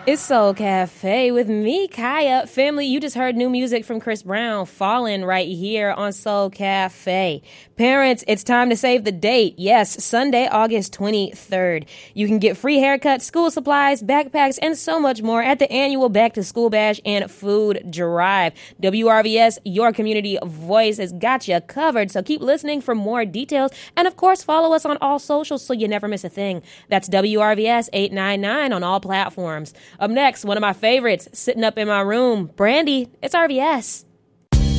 It's Soul Cafe with me, Kaya. Family, you just heard new music from Chris Brown, Fallen, right here on Soul Cafe. Parents, it's time to save the date. Yes, Sunday, August 23rd. You can get free haircuts, school supplies, backpacks, and so much more at the annual Back to School Bash and Food Drive. WRVS, your community voice, has got you covered, so keep listening for more details. And of course, follow us on all socials so you never miss a thing. That's WRVS 899 on all platforms. Up next, one of my favorites, sitting up in my room, Brandy. It's RVS.